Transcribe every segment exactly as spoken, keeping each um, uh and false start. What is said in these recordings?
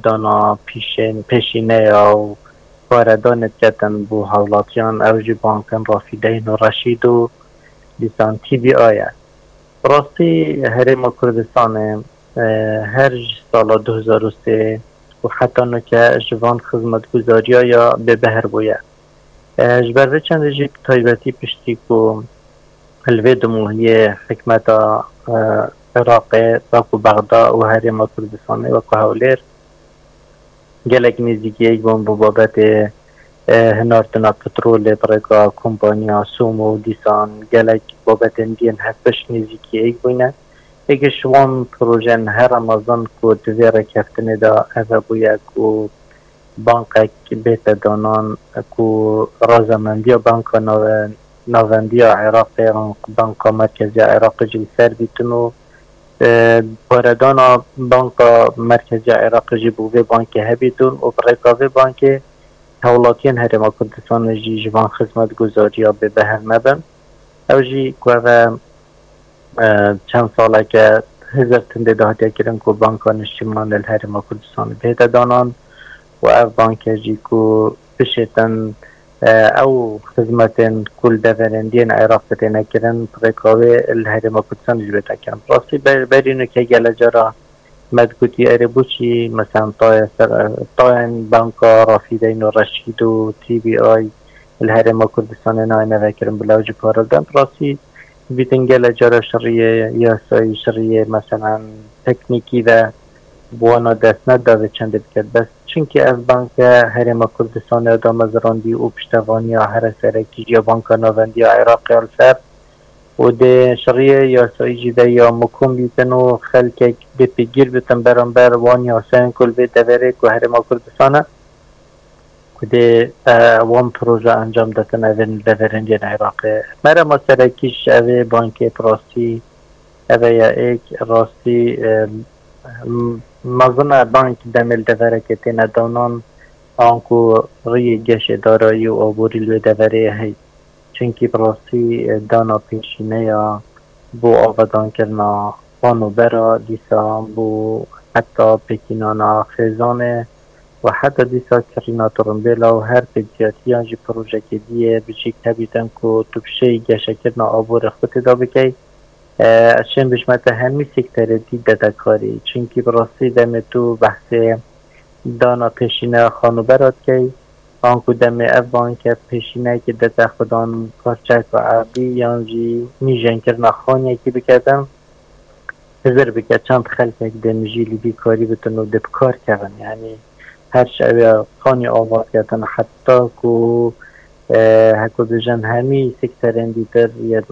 دانا پیشین پیشینه او واردان کتن بو حولاتیان او جی بانکن رافیدین و رشید و دیسان تی بی آیه راستی هرم کردستان هر سال دو هزار و سه و حتی نکه جوان خدمت گذاری یا به بهر بویه جبر چند جی تایبتی پشتی کو الوی دموهی حکمت عراق و کو بغداد و هرم کردستان و کو هولیر گلک نزدیکی یک بون بابت هنارتنا پترول برای کمپانیا سومو دیسان گلک بابت اندین هستش نزدیکی یک بونه اگه شوان پروژن هر رمضان کو دویره کفتنه دا اوه بویا کو بانک بیت دانان کو رازمندی بانک نواندی عراق بانک مرکزی عراق جل سر بیتونو باردانا بانک مرکزی عراق جی بوی بانک هبیتون و برکاوی بانک حولاتین هرما کردستان جی جوان خدمت گذاری به بهر نبن او جی که چند ساله که هزار تنده دهاتی کرن که بانکان اجتماعی الهرما کردستان بیت دانان و او بانک جی که بشیتن او خدمتن کل دورندین عراق بتینه کرن برکاوی الهرما کردستان جی بیت کرن راستی برینو که گل جرا مدگوتی اربوچی مثلا طای طاین بانکا رافیدین و رشید و تی بی آی الهرما کردستان ناینه وکرم بلاوج پاردن راستی بیتنگل جرا شریه یاسای شریه مثلا تکنیکی و بوانا دست نداوه چنده بکرد بس چونکه از بانک هرما کردستان ادامه زراندی و پشتوانی هر سرکی یا بانک نواندی عراق الفر و ده شریه یاسای جیده یا مکم بیتن و خلک بپیگیر بیتن برانبر وانی حسین کل بی دوره که هرما کردستانه که ده وان پروژه انجام دادن اوین دورندین عراق مرا ما سرکیش اوه بانک پراستی اوه یا ایک راستی مزنه بانک دمیل دوره که تین دانان آنکو ری گش دارایی و آبوری لوی دوره هی چونکی پراستی دانا پیشینه یا بو آبادان کرنا بانو برا دیسا بو حتی پکینانا خیزانه و حتی دیسا کرینا ترنبیلا و هر پیجیاتی آنجی پروژه که دیه بچیک تبیتن که تبشه گشه کرنا آبور خود دا بکی اشن بشمت همی سکتر دی دادکاری چونکی پراستی دم تو بحث دانا پیشینه خانو برات که آنکو دم افغان که پیشینه که دتا خودان کارچک و عربی یانجی میجن کرنا خانی که بکردم هزار بکر چند خلق که دمجی لیبی کاری بتن و دب کار کردن یعنی هر شبه خانی آواز کردن حتی که هکو بجن همی سکترین دیتر یا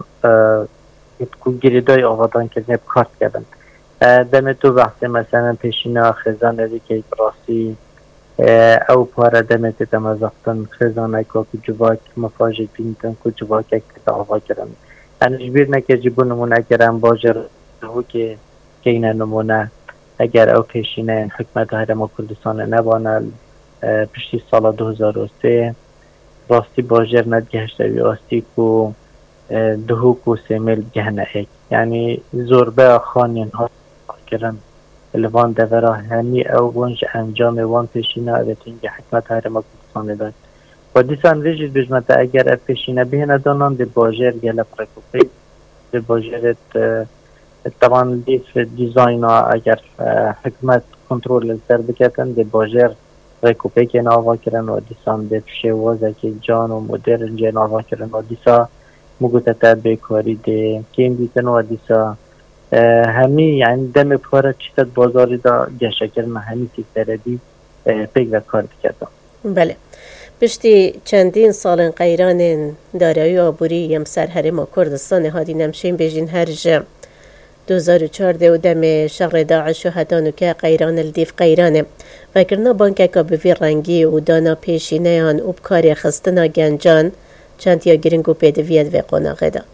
که گریدای آوادان کردن دب کار کردن دم تو وقتی مثلا پیشینه خزانه دی که براستی او پاره دمت تمازقتن خزانه که جواک مفاجد بینتن که جواک اکت آوا کرن انش بیر نکه جبو نمونه کرن باجر هو که که این نمونه اگر او پیشینه حکمت هرما کردستان نبانه پشتی سال دو هزار و سه راستی باجر ندگهشته وی آستی که دهو که سیمیل گهنه ایک یعنی زوربه خانین ها کرن الوان دوره همی او ونج انجام وان پیشینه اویتین که حکمت هرما کردستان داد و دیسان ویجید بجمت اگر پیشینه بهنه دانان دی باجر گله پرکوپی دی باجرت طبعا دیف دیزاین اگر حکمت کنترل سر بکتن دی باجر پرکوپی که ناوا کرن و دیسان دی شوازه که جان و مدرن جه ناوا کرن و دیسا مگوتتا بیکاری دی کم بیتن و دیسا همی یعنی دم پاره چیتت بازاری دا گشه کرن همی سیکتره دی پیگ و کار بکردم. بله پشتی چندین سال قیران دارایی آبوری یمسر هرما کردستان هادی نمشین بیجین هرج دو هزار و چهارده و دم شغل داعش و هدانو که قیران الدیف قیرانه و کرنا بانکه که بوی رنگی و دانا پیشینه هن و بکاری خستنا گنجان چند یا گرنگو پیدویت و قناقه دا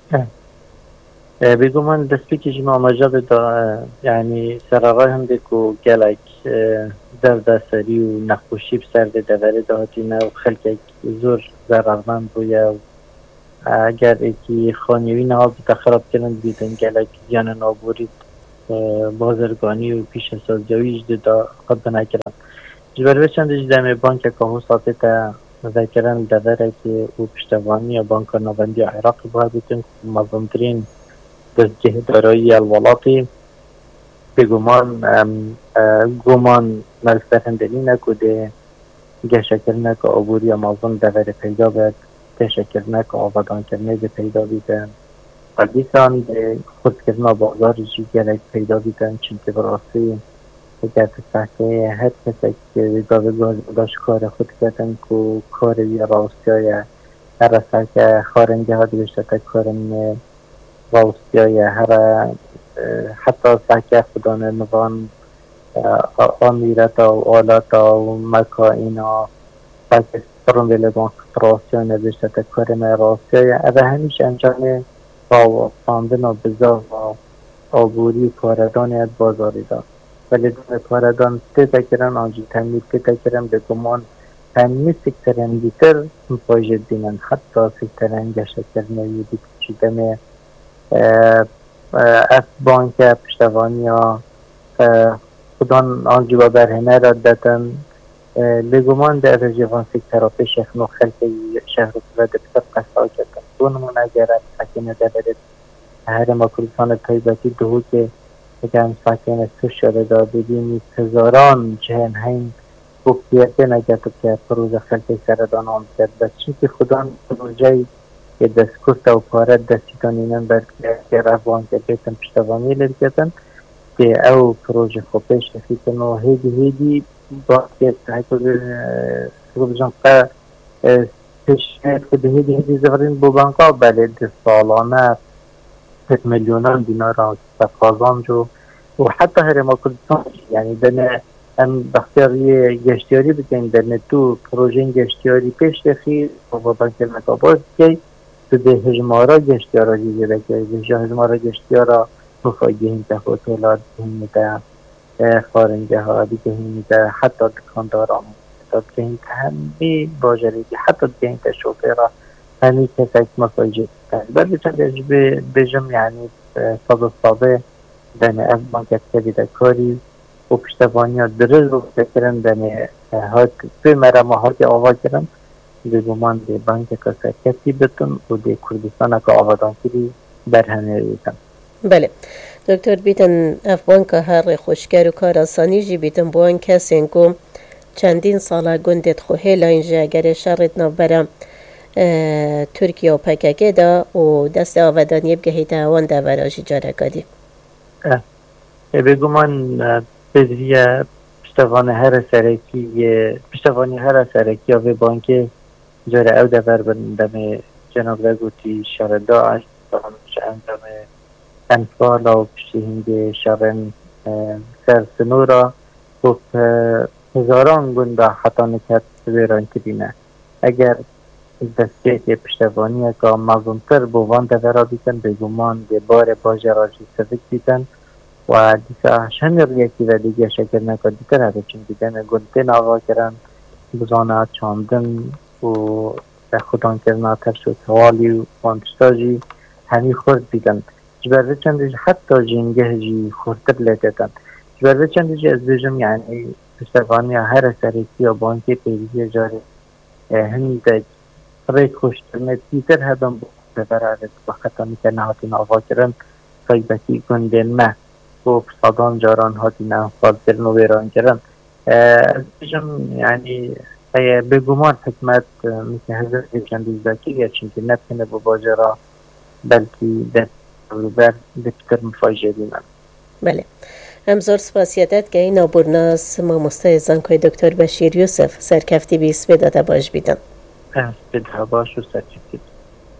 بگو من دستی که جمع مجاب دا یعنی سرغای هم دیکو گلک درد سری و نقوشی بسر دوره دهاتینه و خلک زور ضررمند بویا اگر ایکی خانیوی نها بتا خراب کنن بیدن گلک جان نابورید بازرگانی و پیش سازیویش دا خود نکرن جبر چندش دم بانک کاهو ساته تا ذکرن داره که او پشتوانی یا بانک نوندی عراق باید بتون مظلمترین دستگاه دارایی الولاتی بگمان گمان ملسترهندلی نکوده گشکر نک عبوری یا مظلم داره پیدا بید تشکر نک آبادان کرنه ده پیدا بیدن و دیسان ده خود کرنا بازارشی گرک پیدا بیدن چونکه براسی اگر تسحکه هر کسی که گاوه گاز داشت کار خود کردن که کار یا راستی های هر اصلا که خارنگه ها دیوشته تا کارن راستی های هر حتی سحکه خودان نوان آمیرت و آلات و مکائین و سحکه سرون ویلگان راستی ها نوشته تا کارن راستی های اوه همیشه انجام با ساندن و بزار و آبوری کاردان ید بازاری دار ولی دون کاردان تیتا کرن آنجی تمید تیتا کرن به گمان تمید سکترن بیتر مفاجد دینن حتی سکترن گشت کرنه یدی کچیدم اف بانک پشتوانی ها خودان آنجی با برهنه را دادن لگمان در رجوان سکتر آفه شخنو خلقی شهر سوله دکتر قصا کردن دونمون اگر سکینه دارد هر ما کردستان تایباتی دهو که اگر ساکن سوش شده دا ببینید هزاران جهن هین بکیته نگتو که پروژه خلقی سردان آم کرد بس چونکه خدا پروژه که دستکست و پارت دستیتان اینن برد که رفوان که بیتن پشتوانی لرگتن که او پروژه خوبش رفیتن و هیدی هیدی با که تحکل بجان که تشکیل که هیدی هیدی زفرین بو بانکا بله ده سالانه میلیونان دینار تقاضان جو و حتی هر ما کردستان یعنی دنه هم بختیاری گشتیاری بکنیم در تو پروژه گشتیاری پیش دخیر و با بانکر مکاباز که تو ده هجمارا گشتیارا دیگه بکنیم ده هجمارا گشتیارا بخواهیم ده هتولات بکنیم ده خارنگه ها بکنیم ده حتی دکانداران بکنیم ده همه باجری حتی بکنیم ده شوفیرا همین کسک مفاجئ کرد. ولی چند اجبه بجم یعنی صد صده دنه اف بانکت کبیده کاری و پشتوانی ها درز رو بکرن دنه هات توی مرمه ها که آوا کرن بگمان ده بانک کسکتی بتون و ده کردستان که آوادان کری برهنه ریتن. بله دکتر بیتن اف بانک هر خوشگر و کار آسانی جی بیتن بوان کسی که چندین ساله گندت خوهی لینجه اگر شرط نبرم ترکیه و پککه دا و دست آودانی بگهیده هوان دا وراجی جاره کدی بگو من بدریه پشتوانه هر سرکی پشتوانی هر سرکی آوه بانک جاره او دا ور بندم جناب لگوتی شهر داعش اندام انفال و پشتی هنگ شهرن سرسنورا و هزاران گنده حتا نکت بیران کدینه اگر دسته پشتوانی که مظلومتر بوان دورا بیتن به گمان به بار باجراجی سفک بیتن و دیسا شمیر یکی و دیگه شکر نکا دیتر هده چون دیدن گنده ناوا کرن بزانه چاندن و خودان کرنا ترس و توالی و وانتشتاجی همی خورد بیتن جبرده چندش حتی جنگه جی خوردتر لیتتن جبرده چندش از بجم یعنی پشتوانی هر سرکی و بانکی پیریزی جاری هنده رای خوشترنه دیتر هدم ببرارد و خطانی که نهاتین آوا کرن طیبتی گندن نه و فصادان جاران هاتین انفال کرن و بیران کرن از بجم یعنی بگمان حکمت مثل حضر چندیز داکی گرچین که نتکنه با باجرا بلکی دست روبر دکتر مفاجه دیمن. بله همزار سپاسیتت که این آبورناس ما مستایزان که دکتر بشیر یوسف سرکفتی بیس بداده باش بیدن بدها باش و سرکفتی